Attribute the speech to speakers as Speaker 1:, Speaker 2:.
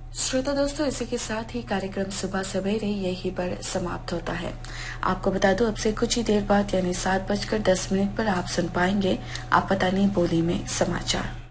Speaker 1: श्रोता दोस्तों, इसी के साथ ही कार्यक्रम सुबह सवेरे यही पर समाप्त होता है। आपको बता दूं, अब से कुछ ही देर बाद यानी 7:10 पर आप सुन पाएंगे आप पता नहीं बोली में समाचार।